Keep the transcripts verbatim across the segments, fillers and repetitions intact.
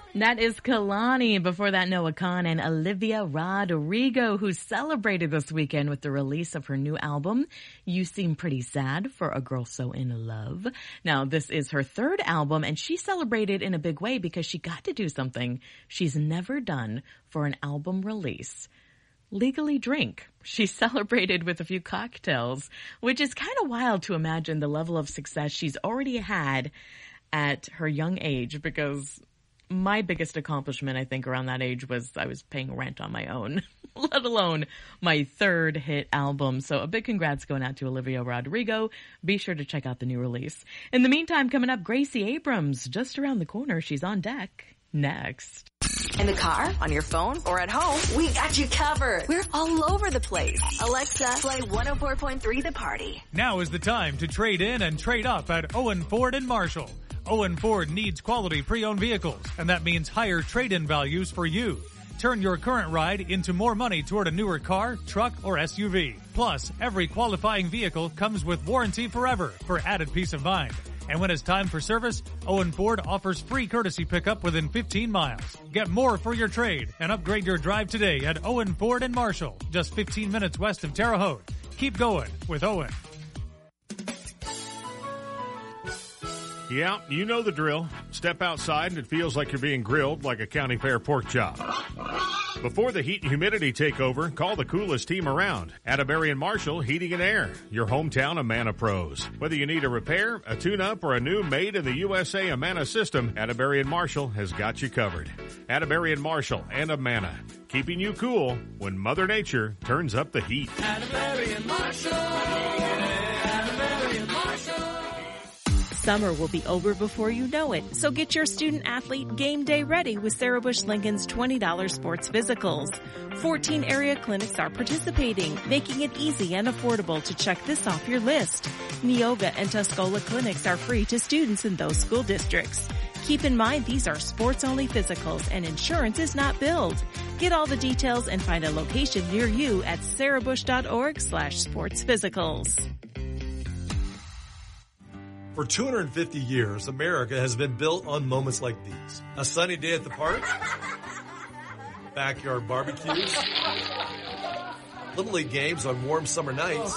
That is Kalani. Before that, Noah Khan and Olivia Rodrigo, who celebrated this weekend with the release of her new album, You Seem Pretty Sad for a Girl So In Love. Now, this is her third album, and she celebrated in a big way because she got to do something she's never done for an album release. Legally drink. She celebrated with a few cocktails, which is kind of wild to imagine the level of success she's already had at her young age, because my biggest accomplishment, I think, around that age was I was paying rent on my own, let alone my third hit album. So a big congrats going out to Olivia Rodrigo. Be sure to check out the new release. In the meantime, coming up, Gracie Abrams, just around the corner. She's on deck next. In the car, on your phone, or at home, we got you covered. We're all over the place. Alexa, play one oh four point three The Party. Now is the time to trade in and trade up at Owen Ford and Marshall. Owen Ford needs quality pre-owned vehicles, and that means higher trade-in values for you. Turn your current ride into more money toward a newer car, truck, or S U V. Plus, every qualifying vehicle comes with warranty forever for added peace of mind. And when it's time for service, Owen Ford offers free courtesy pickup within fifteen miles. Get more for your trade and upgrade your drive today at Owen Ford and Marshall, just fifteen minutes west of Terre Haute. Keep going with Owen. Yeah, you know the drill. Step outside and it feels like you're being grilled like a county fair pork chop. Before the heat and humidity take over, call the coolest team around. Atterbury and Marshall Heating and Air, your hometown Amana pros. Whether you need a repair, a tune-up, or a new made in the U S A Amana system, Atterbury and Marshall has got you covered. Atterbury and Marshall and Amana, keeping you cool when Mother Nature turns up the heat. Atterbury and Marshall. Atterbury and Marshall. Summer will be over before you know it, so get your student athlete game day ready with Sarah Bush Lincoln's twenty dollars sports physicals. fourteen area clinics are participating, making it easy and affordable to check this off your list. Neoga and Tuscola clinics are free to students in those school districts. Keep in mind these are sports-only physicals and insurance is not billed. Get all the details and find a location near you at sarahbush.org slash sports physicals. For two hundred fifty years, America has been built on moments like these. A sunny day at the park, backyard barbecues, Little League games on warm summer nights,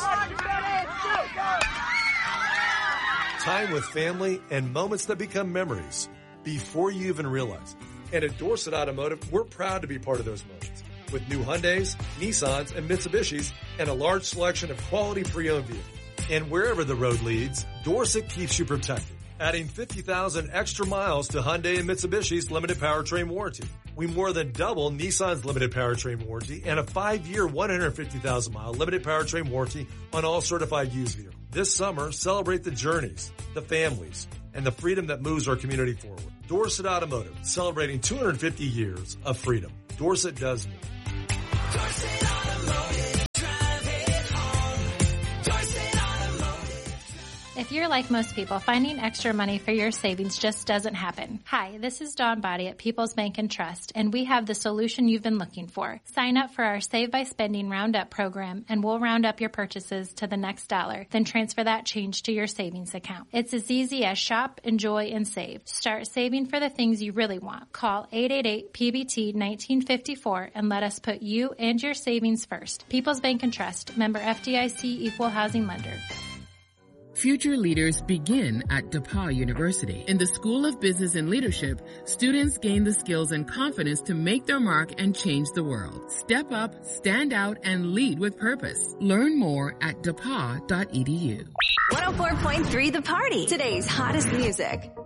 time with family, and moments that become memories before you even realize it. And at Dorset Automotive, we're proud to be part of those moments with new Hyundais, Nissans, and Mitsubishis, and a large selection of quality pre-owned vehicles. And wherever the road leads, Dorset keeps you protected, adding fifty thousand extra miles to Hyundai and Mitsubishi's limited powertrain warranty. We more than double Nissan's limited powertrain warranty and a five-year, one hundred fifty thousand mile limited powertrain warranty on all certified used vehicles. This summer, celebrate the journeys, the families, and the freedom that moves our community forward. Dorset Automotive, celebrating two hundred fifty years of freedom. Dorset does move. Dorset Automotive, drive it home. Dorset Automotive. If you're like most people, finding extra money for your savings just doesn't happen. Hi, this is Dawn Body at People's Bank and Trust, and we have the solution you've been looking for. Sign up for our Save by Spending Roundup program, and we'll round up your purchases to the next dollar, then transfer that change to your savings account. It's as easy as shop, enjoy, and save. Start saving for the things you really want. Call eight eight eight P B T nineteen fifty-four and let us put you and your savings first. People's Bank and Trust, member F D I C, equal housing lender. Future leaders begin at DePauw University. In the School of Business and Leadership, students gain the skills and confidence to make their mark and change the world. Step up, stand out, and lead with purpose. Learn more at depaw dot e d u. one oh four point three The Party, today's hottest music.